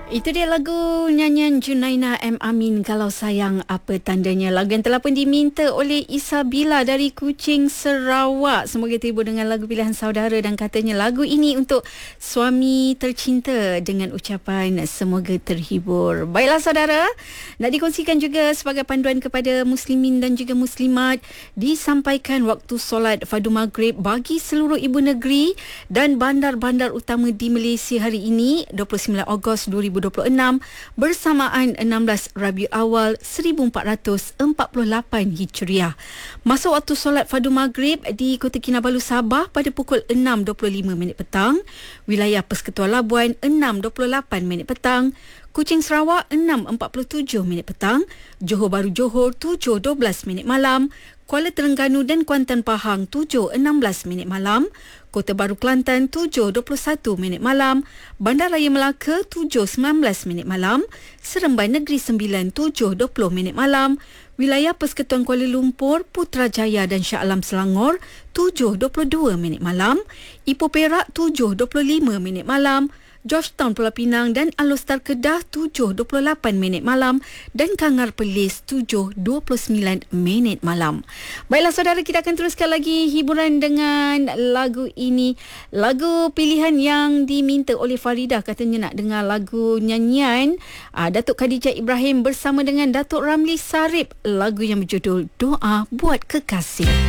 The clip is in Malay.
Itu dia lagu nyanyian Junaina M. Amin, Kalau Sayang Apa Tandanya. Lagu yang telah pun diminta oleh Isabila dari Kuching, Sarawak. Semoga terhibur dengan lagu pilihan saudara dan katanya lagu ini untuk suami tercinta dengan ucapan semoga terhibur. Baiklah saudara, nak dikongsikan juga sebagai panduan kepada muslimin dan juga muslimat, disampaikan waktu solat fardu maghrib bagi seluruh ibu negeri dan bandar-bandar utama di Malaysia hari ini 29 Ogos 2026 bersamaan 16 Rabiul Awal 1448 Hijriah. Masuk waktu solat fardu maghrib di Kota Kinabalu Sabah pada pukul 6.25 petang, wilayah Persekutuan Labuan 6.28 petang, Kuching Sarawak 6.47 petang, Johor Bahru Johor 7.12 malam, Kuala Terengganu dan Kuantan Pahang 7.16 malam, Kota Baru Kelantan 7.21 malam, Bandaraya Melaka 7.19 malam, Seremban Negeri Sembilan 7.20 malam, wilayah Persekutuan Kuala Lumpur, Putrajaya dan Shah Alam Selangor 7.22 malam, Ipoh Perak 7.25 malam, Georgetown Pulau Pinang dan Alor Star Kedah 7.28 malam dan Kangar Perlis 7.29 malam. Baiklah saudara, kita akan teruskan lagi hiburan dengan lagu ini. Lagu pilihan yang diminta oleh Faridah, katanya nak dengar lagu nyanyian Datuk Khadijah Ibrahim bersama dengan Datuk Ramli Sarip, lagu yang berjudul Doa Buat Kekasih.